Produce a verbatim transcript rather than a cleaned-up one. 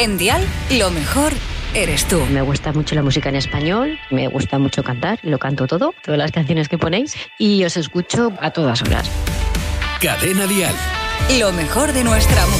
En Dial, lo mejor eres tú. Me gusta mucho la música en español, me gusta mucho cantar, lo canto todo, todas las canciones que ponéis, y os escucho a todas horas. Cadena Dial. Lo mejor de nuestra música.